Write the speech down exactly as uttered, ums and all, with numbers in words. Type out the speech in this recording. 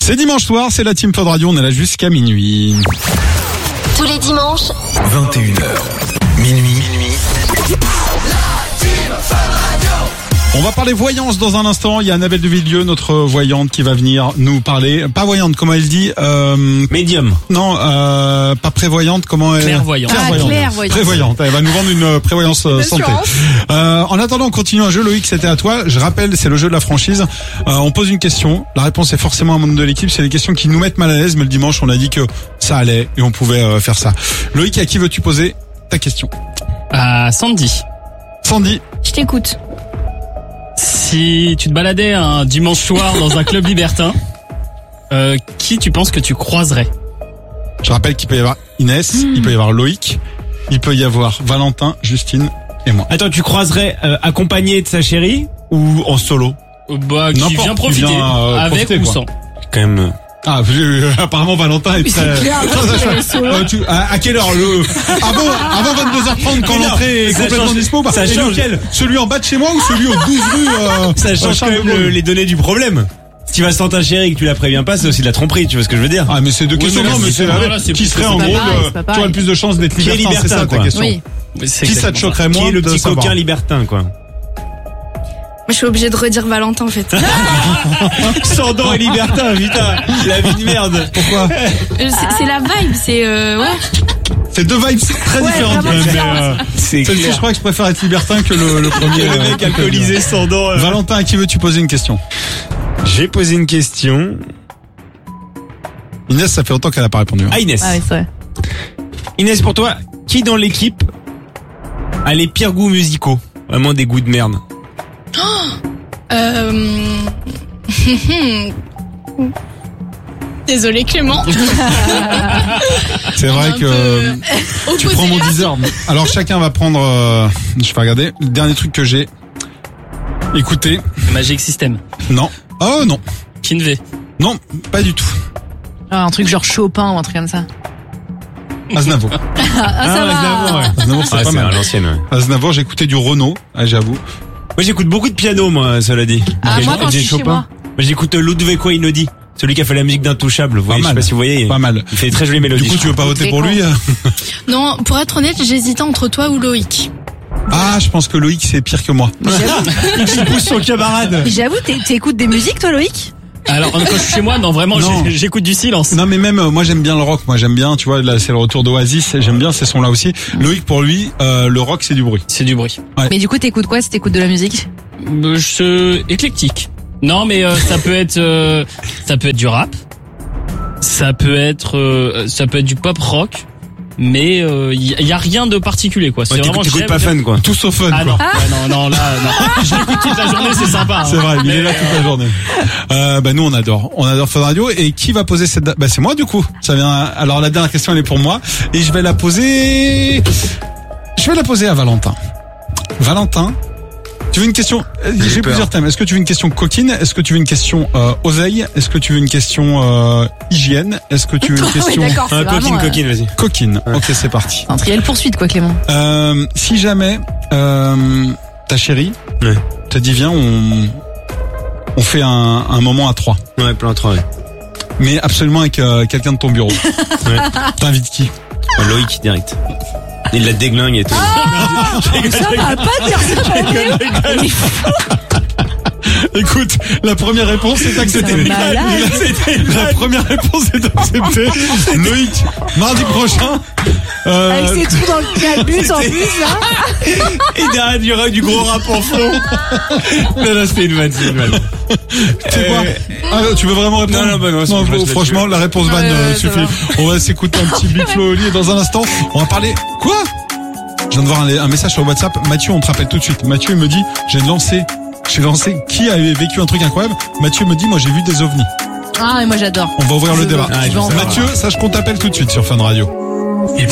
C'est dimanche soir, c'est la Team Fun Radio, on est là jusqu'à minuit. Tous les dimanches, vingt et une heures, minuit, minuit. On va parler voyance dans un instant. Il y a Annabelle de Villieu, notre voyante, qui va venir nous parler. Pas voyante, comment elle dit euh... Médium. Non, euh, pas prévoyante, comment elle... Clairvoyante. Clairvoyante. Ah, clairvoyante. Prévoyante. Elle va nous vendre une prévoyance euh, santé. Euh, en attendant, on continue un jeu. Loïc, c'était à toi. Je rappelle, c'est le jeu de la franchise. Euh, on pose une question. La réponse est forcément un membre de l'équipe. C'est des questions qui nous mettent mal à l'aise, mais le dimanche, on a dit que ça allait et on pouvait euh, faire ça. Loïc, à qui veux-tu poser ta question? À Sandy. Sandy. Je t'écoute. Si tu te baladais un dimanche soir dans un club libertin, euh, qui tu penses que tu croiserais? Je rappelle qu'il peut y avoir Inès, mmh. il peut y avoir Loïc, il peut y avoir Valentin, Justine et moi. Attends, tu croiserais euh, accompagné de sa chérie ou en solo? euh, Bah, qui N'importe, vient profiter, qui vient, euh, avec profiter, ou quoi. sans. Quand même. Ah, euh, apparemment Valentin est très... euh, tu, à, à quelle heure le... Avant, avant vingt-deux heures trente quand l'entrée est ça complètement change, dispo, bah, ça et change. lequel, celui en bas de chez moi ou celui aux douze rues euh, Ça change quand même le, les données du problème. Si tu vas sans ta chérie et que tu la préviens pas, c'est aussi de la tromperie, tu vois ce que je veux dire? Ah, mais c'est deux Oui, questions, mais là, non, mais c'est c'est pas- la là, c'est qui plus- serait c'est en pas gros, pareil, le- c'est pas tu pareil. aurais le plus de chances d'être Qui est libertin, c'est ça libertin, ta quoi. question. Oui. C'est Qui ça te exactement choquerait Qui moins est le de petit savoir? coquin libertin, quoi. Moi, je suis obligée de redire Valentin, en fait. Sandor et libertin, putain. La vie de merde. Pourquoi? Euh, c'est, c'est la vibe, c'est... Euh, ouais. C'est deux vibes très Ouais, différentes. vraiment mais, différentes. euh, C'est celle-ci, je crois que je préfère être libertin que le, le premier. Le mec euh, alcoolisé, Sandor. euh. Valentin, à qui veux-tu poser une question? J'ai posé une question. Inès, ça fait longtemps qu'elle n'a pas répondu. hein. Ah, Inès. Ah oui, c'est vrai. Inès, pour toi, qui dans l'équipe a les pires goûts musicaux? Vraiment des goûts de merde. Euh... Désolée, Clément. C'est vrai Un que peu euh, tu opposé prends mon là. Deezer. Alors chacun va prendre. Euh, je vais regarder. Le dernier truc que j'ai écouté. Magic System. Non. Oh non. Kinvey. Non, pas du tout. Ah, un truc genre Chopin ou un truc comme ça. Aznavour. Ah, ça va. Aznavour, ouais. Aznavour, c'est Ah, pas c'est à mal. l'ancienne, ouais. Aznavour, j'ai écouté du Renaud, ah, j'avoue. Moi, j'écoute beaucoup de piano, moi, cela dit. Ah, J'ai- moi, quand j'ai je suis chez Chopin. moi. Moi, j'écoute Ludovico Einaudi. Celui qui a fait la musique d'Intouchable. Vous voyez, je sais mal. pas si vous voyez. Pas mal. Il fait des très jolies mélodies. Du coup, tu veux pas voter pour lui? euh Non, pour être honnête, j'hésitais entre toi ou Loïc. Ah, je pense que Loïc, c'est pire que moi. Il pousse son camarade. J'avoue, t'é- t'écoutes des musiques, toi, Loïc? Alors, quand je suis chez moi, non, vraiment, Non. j'ai- j'écoute du silence. Non, mais même, euh, moi, j'aime bien le rock. Moi, j'aime bien, tu vois, là, c'est le retour d'Oasis. J'aime bien ces sons-là aussi. Loïc, pour lui, euh, le rock, c'est du bruit. C'est du bruit. Mais du coup, t'écoutes quoi si t'écoutes de la musique? Euh, Je éclectique. Non, mais euh, ça peut être, euh, ça peut être du rap. Ça peut être, euh, ça peut être du pop rock. Mais il euh, y, y a rien de particulier, quoi. C'est Ouais, vraiment. t'écoutes j'aime- pas fun, quoi. Tout sauf fun, Ah quoi. non, ouais, non, non, là, non. Je l'écoute toute la journée, c'est sympa. hein. C'est vrai, il est là toute la journée. Euh, bah, nous, on adore. On adore Fun Radio. Et qui va poser cette, bah, c'est moi, du coup. Ça vient, alors la dernière question, elle est pour moi. Et je vais la poser, je vais la poser à Valentin. Valentin. Tu veux une question, euh, j'ai peur. plusieurs thèmes. Est-ce que tu veux une question coquine? Est-ce que tu veux une question, euh, oseille? Est-ce que tu veux une question, euh, hygiène? Est-ce que tu veux une question Oui, d'accord, c'est Un vraiment, coquine, euh, coquine, vas-y. coquine? Ok, c'est parti. un triel poursuite, quoi, Clément. Euh, si jamais, euh, ta chérie Ouais. te dit viens, on, on fait un, un moment à trois. Ouais, plein de travail. Mais absolument avec euh, quelqu'un de ton bureau. Ouais. T'invites qui? Loïc, direct. Il la déglingue et tout. Ça va pas dire ça, Écoute, la première réponse est acceptée. C'est un malade. La première réponse est acceptée. Loïc, mardi prochain. Euh, Avec ses trous dans le calbut, en plus, là. Et derrière, il y aura du gros rap en fond. Non, non, c'était une vanne, c'était une vanne. tu sais quoi Euh, Ah, tu veux vraiment répondre? non, non, bah non, c'est bon, je laisse franchement, la réponse vanne Ouais, euh, ouais, ça suffit. On va s'écouter un petit Big Flo Oli et dans un instant, on va parler. Quoi? Je viens de voir un, un message sur WhatsApp. Mathieu, on te rappelle tout de suite. Mathieu il me dit, j'ai lancé, j'ai lancé. Qui a vécu un truc incroyable? Mathieu me dit, moi j'ai vu des ovnis. Ah, et moi, j'adore. On va ouvrir le débat. Ah, je veux Mathieu, sache qu'on t'appelle tout de suite sur Fun Radio. Et